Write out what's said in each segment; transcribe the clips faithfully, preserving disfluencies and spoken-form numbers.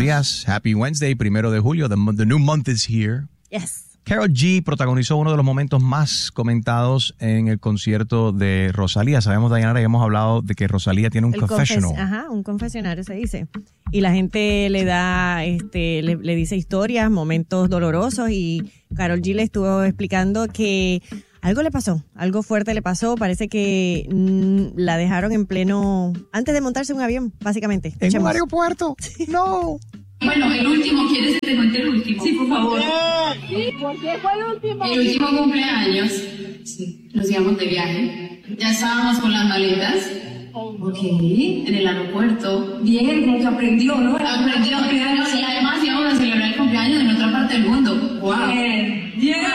días. Happy Wednesday, primero de julio. The, the new month is here. Yes. Karol G protagonizó uno de los momentos más comentados en el concierto de Rosalía. Sabemos, Dayanara, que hemos hablado de que Rosalía tiene un El confessional. confes- Ajá, un confesionario se dice. Y la gente le da, este, le, le dice historias, momentos dolorosos, y Karol G le estuvo explicando que algo le pasó, algo fuerte le pasó. Parece que mm, la dejaron en pleno, antes de montarse en un avión, básicamente. ¿En un Escuchemos. aeropuerto? No. Bueno, el último, ¿quieres que te cuente el último? Sí, por favor. ¿Sí? ¿Por qué fue el último? El último cumpleaños, sí, nos íbamos de viaje. Ya estábamos con las maletas. Ok, en el aeropuerto. Bien, como que aprendió, ¿no? Aprendió, aprendió. Y además íbamos a celebrar el cumpleaños en otra parte del mundo. ¡Wow! Bien,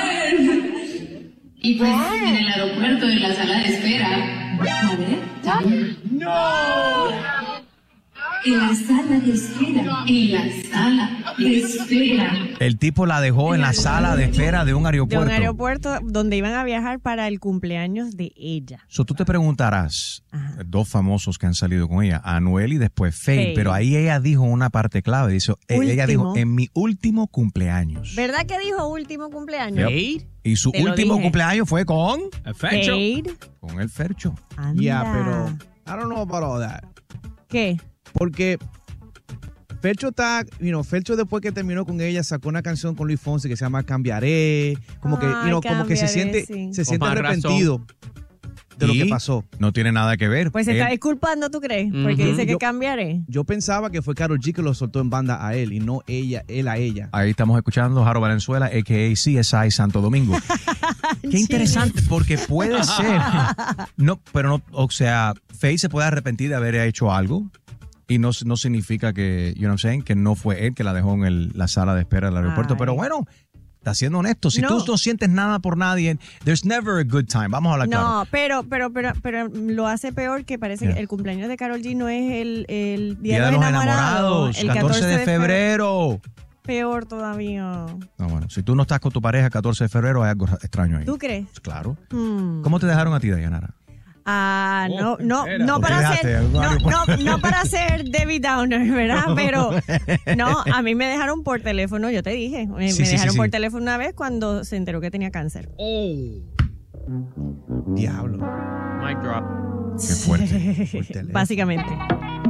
bien. Y pues en el aeropuerto, en la sala de espera. A ver. ¡No! En la sala de espera. En la sala de espera. El tipo la dejó en la sala de espera de un De aeropuerto. un aeropuerto donde iban a viajar para el cumpleaños de ella. So, tú te preguntarás, Ajá. dos famosos que han salido con ella, Anuel y después Faye, Faye. pero ahí ella dijo una parte clave. Dice, eh, ella Último. dijo, en mi último cumpleaños. ¿Verdad que dijo último cumpleaños? Yep. Y su Te lo último dije. cumpleaños fue con, Fade. con el Fercho. Anda. Yeah, pero I don't know about all that. ¿Qué? Porque Fercho está, you know, Fercho después que terminó con ella sacó una canción con Luis Fonsi que se llama Cambiaré, como que, you Ay, know, como que se Cambiaré, siente, sí. se Con siente más arrepentido de lo Y que pasó. No tiene nada que ver. Pues se Él- está disculpando, ¿tú crees? Porque Ujú. dice que Yo- cambiaré. Yo pensaba que fue Karol G que lo soltó en banda a él y no ella, él a ella. Ahí estamos escuchando Jaro Valenzuela, a k a. C S I Santo Domingo. Qué interesante, porque puede ser. No, pero no, o sea, Faye se puede arrepentir de haber hecho algo y no, no significa que, you know what I'm saying, que no fue él que la dejó en el- la sala de espera del aeropuerto. Ay. Pero bueno, está siendo honesto. Si No. tú no sientes nada por nadie, there's never a good time. Vamos a hablar claro. No, pero, pero, pero, pero lo hace peor, que parece Yeah. que el cumpleaños de Karol G no es el, el Día, Día de los enamorados, el catorce de febrero. Peor todavía. No, bueno, si tú no estás con tu pareja catorce de febrero, hay algo extraño ahí. ¿Tú crees? Claro. Hmm. ¿Cómo te dejaron a ti, Dayanara? Ah, Oh, no, no, espera. no ¿Por qué para dejaste ser, algún no, aeropuerto? no, no para ser Debbie Downer, ¿verdad? Pero no, a mí me dejaron por teléfono, yo te dije, me, Sí, me sí, dejaron sí, por sí. teléfono una vez cuando se enteró que tenía cáncer. Diablo. Mic drop. Qué fuerte. Por teléfono. Básicamente.